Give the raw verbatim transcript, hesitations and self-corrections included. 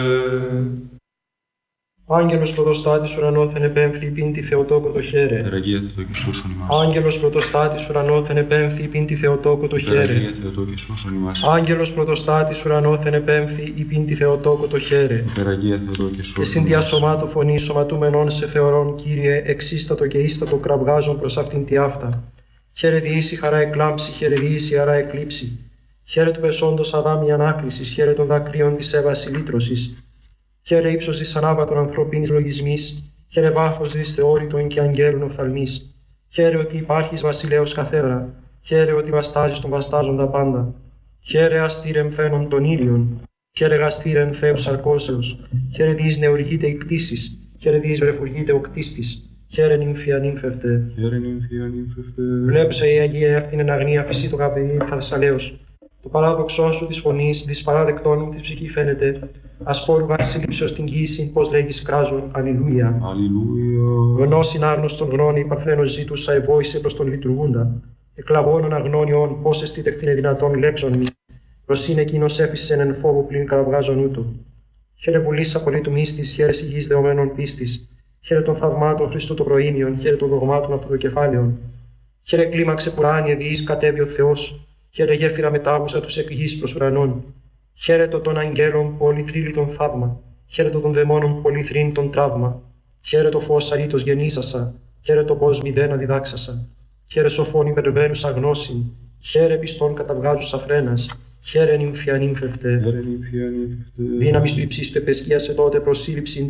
Άγγελος πρωτοστάτης ουρανόθεν επέμφθη πίν τη Θεοτόκο το χαίρε. Υπεραγία Θεοτόκε σώσον ημάς. Άγγελος πρωτοστάτης ουρανόθεν επέμφθη πίν τη Θεοτόκο το χαίρε. Υπεραγία Θεοτόκε σώσον ημάς. Άγγελος πρωτοστάτης ουρανόθεν επέμφθη πίν τη Θεοτόκο το χαίρε. Υπεραγία Θεοτόκε Και σώσον συν ημάς. διασωμάτου φωνή σωματούμενον σε θεωρών, Κύριε, εξίστατο και ίστατο κραυγάζον προς αυτήν τη αυτά. Χαίρε διήσει χαρά εκλάμψη, χαίρε διήσει χαρά εκλείψη. Χαίρε του πεσόντος αδάμι ανάκλησης, χαίρε των δακρύων της έβαση λύτρωσης. Χαίρε ύψος της ανάβατων ανθρωπίνης λογισμής, χαίρε βάθος της θεώρητων και αγγέλων οφθαλμής. Χαίρε ότι υπάρχεις βασιλέος καθέδρα, χαίρε ότι βαστάζεις τον βαστάζοντα πάντα. Χαίρε αστήρεμ φαίνον των ήλιων, χαίρε γαστήρεμ Θεούς αρκώσεως, χαίρε διείς νεουργείται η κτήσης, χαίρε διείς βρεφουργείται ο κτίστης. Χαίρε νύμφια νύμφευτε. Χαίρε νύμφια νύμφευτε. Βλέπουσα η Αγία αυτήν εν αγνία φυσί το καπεδί Θασσαλέως. Το παράδοξό σου της φωνής, της παράδεκτών μου της ψυχή φαίνεται. Ασπόρου βασίλειψεως την γύση, πως λέγεις κράζον, αλληλούια. Αλληλούια. Γνώσιν άγνωστον γνώνη, παρθένος ζήτουσα, ευόησε προς τον λειτουργούντα. Εκλαβώνων αγνώνιον, πώς εστίτεχθην δυνατόν λέξον μη. Προσήν εκείνος έφυσεν εν φόβο πλην καραβγάζον ούτου. Χαίρε βουλής απολύτου μύστης, χαίρε υγιής δεωμένων πίστης. Χαίρε των θαυμάτων Χριστού το προήμιον, χαίρε των δογμάτων από το κεφάλαιον. Χαίρε κλίμαξε πουράνιε διείς κατέβει ο Θεός. Χαίρε γέφυρα μετάβουσα τους εκ γης προς ουρανών. Χαίρετο των αγγέλων πολυθρύλιτον θαύμα. Χαίρετο των δαιμόνων πολυθρύνητον τραύμα. Χαίρετο φως αρήτως γεννήσασα. Χαίρετο πως μηδένα διδάξασα. Χαίρε σοφών υπερβαίνουσα γνώσιν. Χαίρε πιστών καταβγάζουσα φρένας. Χαίρε νύμφια νύμφευτε. Χαίρε νύμφια νύμφευτε. Δύναμις του υψίστου επεσκίασε τότε προσήλυψην